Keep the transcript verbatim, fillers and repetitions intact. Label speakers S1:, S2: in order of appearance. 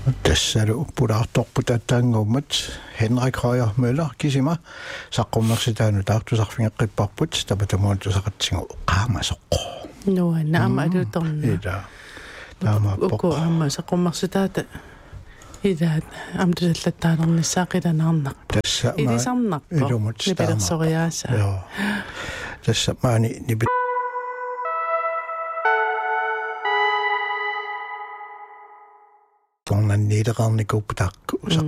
S1: Tässä pudartorputattaanguummat Henrik Højer Møller kisima saqqummersitaan taartusarfingeqqipparput tapatamuutusaqatsingu qaamasoqqo.
S2: No naama alutorna.
S1: Ida. Naama
S2: Uko amma saqqummersitaata ida amtusallattaalernissaaqilanaarnarpa.
S1: Tässä
S2: ma ilisarnarpa. Nipilersoriaasa.
S1: Joo. Tässä maani nipi Tornan niederarnikuuptakku